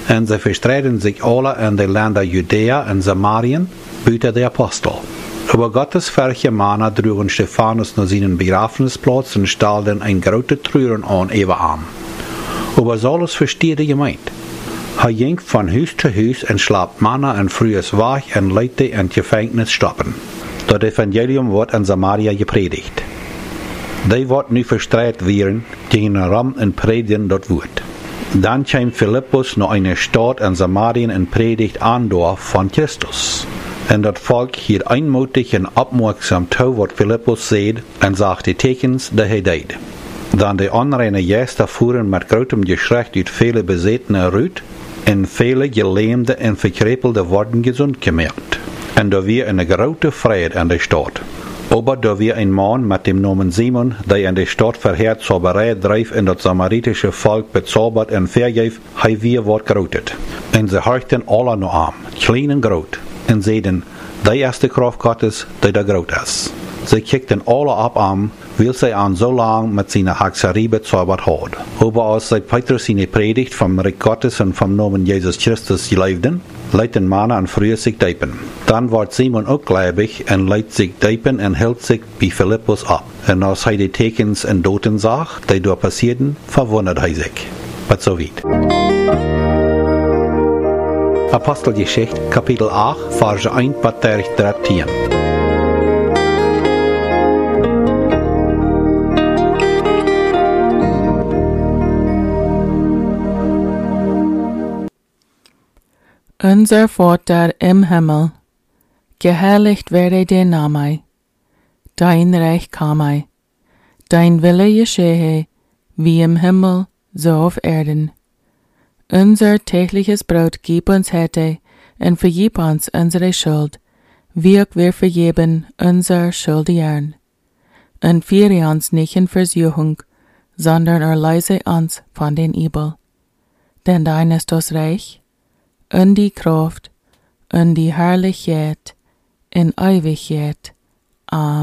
Und sie verstreiten sich alle in die Länder Judäa und Samarien, büte der Apostel. Aber Gottes Verche Männer trugen Stephanus nach seinen Begrafenisplatz und stellten ein große Trüren an überall. Aber Saulus versteht die Gemeinde. Er ging von Haus zu Haus und schlapp Männer und frühes Wach und Leute in Gefängnis stoppen. Das Evangelium wird in Samaria gepredigt. Die wird nu verstreit werden gegen Rom und predigen dort Wort. Dann kam Philippus nach einer Stadt in Samarien und predigt Andor von Christus. Und das Volk hielt einmutig und aufmerksam zu, was Philippus sagt, und sagt die Tekens, die er deed. Dann die anderen Gäste fuhren mit großem Geschrei uit viele Besetzene Rüt, und viele Gelähmte und Verkrepelte wurden gesund gemacht. Und da wir eine große Freude in der Stadt. Aber da wir ein Mann mit dem Namen Simon, der in der Stadt verheert Zauberei dreif und das samaritische Volk bezaubert und vergif, hei wir wort geroutet. Und sie horchten alle nur an, klein und groß, und seiden, die ist die Kraft Gottes, die da groß ist. Sie kickten alle ab an, weil sie an so lang mit seiner Hexerie bezaubert hat. Aber als sie Petrus seine Predigt vom Reich Gottes und vom Namen Jesus Christus geleibten, leiten Männer an früher sich deipen. Dann wird Simon auch gläubig und leitet sich deipen und hält sich bei Philippus ab. Und als er die Tekens und Doten sah, die dort passierten, verwundert er sich. Was so weit. Apostelgeschichte, Kapitel 8, Verse 1 bis 13. Unser Vater im Himmel, geheiligt werde dein Name, dein Reich komme, dein Wille geschehe, wie im Himmel, so auf Erden. Unser tägliches Brot gib uns heute, und vergib uns unsere Schuld, wie auch wir vergeben unser Schuldigern. Und führe uns nicht in Versuchung, sondern erlöse uns von den Übel. Denn dein ist das Reich, und die Kraft, und die Herrlichkeit in Ewigkeit. Amen.